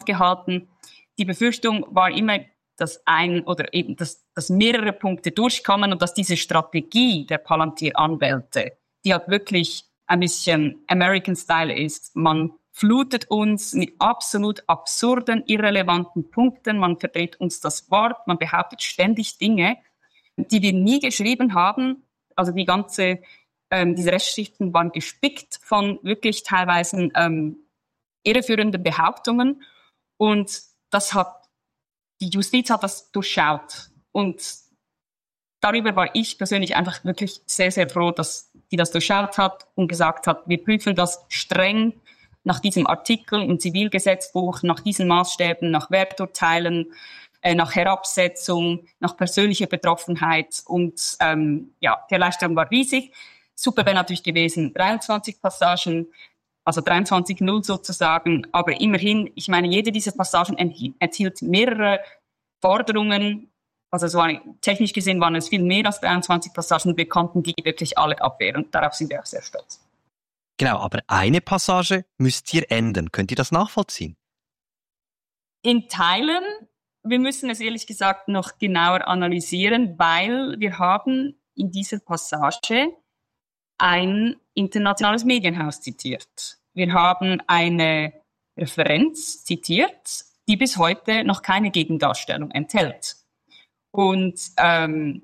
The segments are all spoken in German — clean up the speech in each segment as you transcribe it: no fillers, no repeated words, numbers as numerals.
gehalten. Die Befürchtung war immer, dass dass mehrere Punkte durchkommen und dass diese Strategie der Palantir-Anwälte, die halt wirklich ein bisschen American Style ist. Man flutet uns mit absolut absurden, irrelevanten Punkten, man verdreht uns das Wort, man behauptet ständig Dinge, die wir nie geschrieben haben. Also diese Rechtsschriften waren gespickt von wirklich teilweise irreführenden Behauptungen und die Justiz hat das durchschaut. Und darüber war ich persönlich einfach wirklich sehr, sehr froh, dass die das durchschaut hat und gesagt hat, wir prüfen das streng nach diesem Artikel im Zivilgesetzbuch, nach diesen Maßstäben, nach Werturteilen, nach Herabsetzung, nach persönlicher Betroffenheit. Und die Erleichterung war riesig. Super wäre natürlich gewesen, 23 Passagen, also 23.0 sozusagen. Aber immerhin, ich meine, jede dieser Passagen enthielt mehrere Forderungen. Also technisch gesehen waren es viel mehr als 23 Passagen. Wir konnten die wirklich alle abwehren. Und darauf sind wir auch sehr stolz. Genau, aber eine Passage müsst ihr ändern. Könnt ihr das nachvollziehen? In Teilen. Wir müssen es ehrlich gesagt noch genauer analysieren, weil wir haben in dieser Passage ein internationales Medienhaus zitiert. Wir haben eine Referenz zitiert, die bis heute noch keine Gegendarstellung enthält. Und wir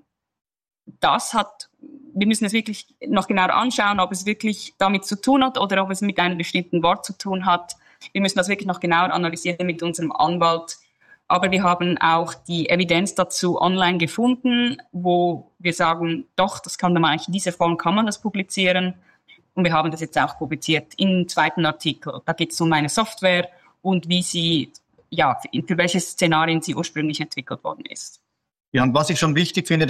müssen es wirklich noch genauer anschauen, ob es wirklich damit zu tun hat oder ob es mit einem bestimmten Wort zu tun hat. Wir müssen das wirklich noch genauer analysieren mit unserem Anwalt. Aber wir haben auch die Evidenz dazu online gefunden, wo wir sagen, doch, das kann man eigentlich in dieser Form kann man das publizieren. Und wir haben das jetzt auch publiziert im zweiten Artikel. Da geht es um eine Software und für welche Szenarien sie ursprünglich entwickelt worden ist. Ja, und was ich schon wichtig finde,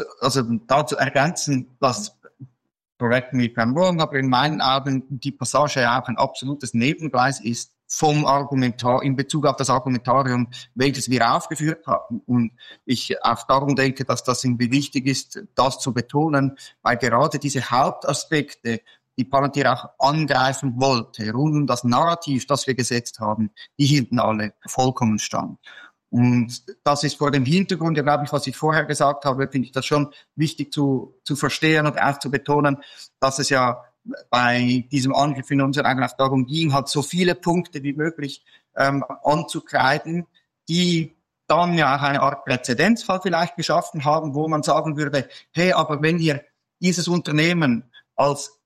dazu ergänzen, dass, correct me if I'm wrong, aber in meinen Augen die Passage ja auch ein absolutes Nebengleis ist vom Argumentar in Bezug auf das Argumentarium, welches wir aufgeführt haben. Und ich auch darum denke, dass das irgendwie wichtig ist, das zu betonen, weil gerade diese Hauptaspekte, die Palantir auch angreifen wollte, rund um das Narrativ, das wir gesetzt haben, die hielten alle vollkommen stand. Und das ist vor dem Hintergrund, ja, glaube ich, was ich vorher gesagt habe, finde ich das schon wichtig zu verstehen und auch zu betonen, dass es ja bei diesem Angriff in unseren Augen auch darum ging, halt so viele Punkte wie möglich anzukreiden, die dann ja auch eine Art Präzedenzfall vielleicht geschaffen haben, wo man sagen würde, hey, aber wenn ihr dieses Unternehmen als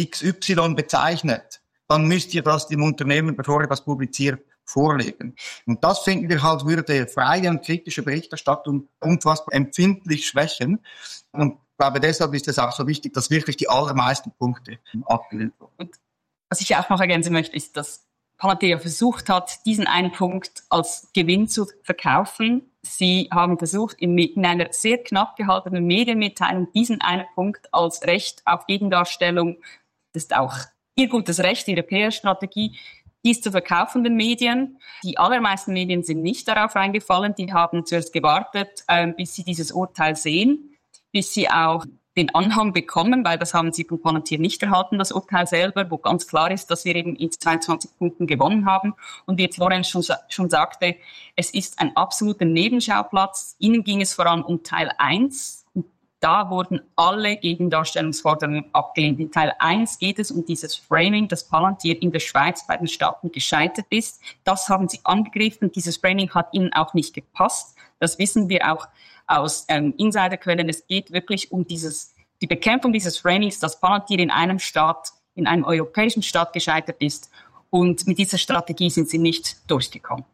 XY bezeichnet, dann müsst ihr das dem Unternehmen, bevor ihr das publiziert, vorlegen. Und das finden wir halt, würde freie und kritische Berichterstattung unfassbar empfindlich schwächen. Und ich glaube, deshalb ist es auch so wichtig, dass wirklich die allermeisten Punkte abgelehnt wurden. Und was ich auch noch ergänzen möchte, ist, dass Palantir versucht hat, diesen einen Punkt als Gewinn zu verkaufen. Sie haben versucht, in einer sehr knapp gehaltenen Medienmitteilung diesen einen Punkt als Recht auf Gegendarstellung, das ist auch ihr gutes Recht, ihre PR-Strategie, dies zu verkaufen den Medien. Die allermeisten Medien sind nicht darauf reingefallen. Die haben zuerst gewartet, bis sie dieses Urteil sehen, bis sie auch den Anhang bekommen, weil das haben sie von Palantir nicht erhalten, das Urteil selber, wo ganz klar ist, dass wir eben in 22 Punkten gewonnen haben. Und wie Florian schon sagte, es ist ein absoluter Nebenschauplatz. Ihnen ging es vor allem um Teil 1. Und da wurden alle Gegendarstellungsforderungen abgelehnt. In Teil 1 geht es um dieses Framing, das Palantir in der Schweiz bei den Staaten gescheitert ist. Das haben sie angegriffen. Dieses Framing hat ihnen auch nicht gepasst. Das wissen wir auch aus Insiderquellen. Es geht wirklich um die Bekämpfung dieses Framings, dass Palantir in einem europäischen Staat gescheitert ist. Und mit dieser Strategie sind sie nicht durchgekommen.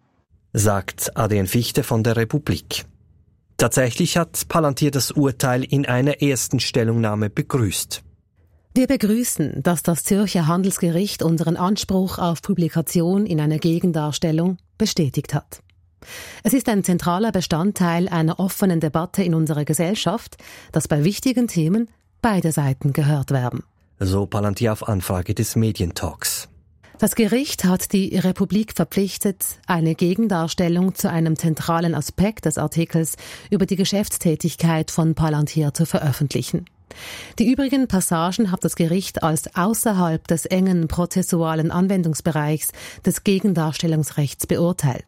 Sagt Adrian Fichte von der Republik. Tatsächlich hat Palantir das Urteil in einer ersten Stellungnahme begrüßt. Wir begrüßen, dass das Zürcher Handelsgericht unseren Anspruch auf Publikation in einer Gegendarstellung bestätigt hat. Es ist ein zentraler Bestandteil einer offenen Debatte in unserer Gesellschaft, dass bei wichtigen Themen beide Seiten gehört werden. So Palantir auf Anfrage des Medientalks. Das Gericht hat die Republik verpflichtet, eine Gegendarstellung zu einem zentralen Aspekt des Artikels über die Geschäftstätigkeit von Palantir zu veröffentlichen. Die übrigen Passagen hat das Gericht als außerhalb des engen prozessualen Anwendungsbereichs des Gegendarstellungsrechts beurteilt.